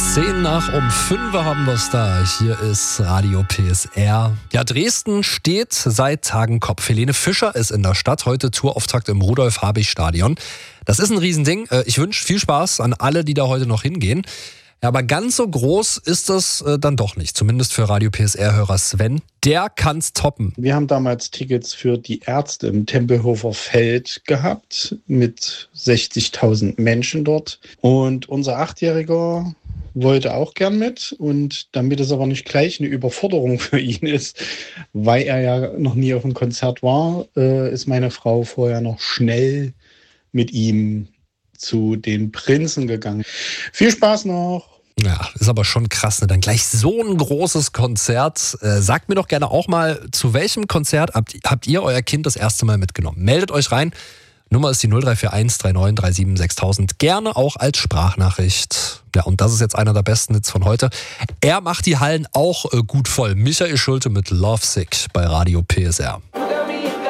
10:10 haben wir es da. Hier ist Radio PSR. Ja, Dresden steht seit Tagen Kopf. Helene Fischer ist in der Stadt. Heute Tourauftakt im Rudolf-Habich-Stadion. Das ist ein Riesending. Ich wünsche viel Spaß an alle, die da heute noch hingehen. Ja, aber ganz so groß ist das dann doch nicht. Zumindest für Radio PSR-Hörer Sven. Der kann's toppen. Wir haben damals Tickets für die Ärzte im Tempelhofer Feld gehabt mit 60.000 Menschen dort. Und unser 8-Jähriger wollte auch gern mit. Und damit es aber nicht gleich eine Überforderung für ihn ist, weil er ja noch nie auf einem Konzert war, ist meine Frau vorher noch schnell mit ihm zu den Prinzen gegangen. Viel Spaß noch! Ja, ist aber schon krass, ne? Dann gleich so ein großes Konzert. Sagt mir doch gerne auch mal, zu welchem Konzert habt ihr euer Kind das erste Mal mitgenommen? Meldet euch rein. Nummer ist die 0341 39 37 6000. Gerne auch als Sprachnachricht. Ja, und das ist jetzt einer der besten Hits von heute. Er macht die Hallen auch gut voll. Michael Schulte mit Lovesick bei Radio PSR.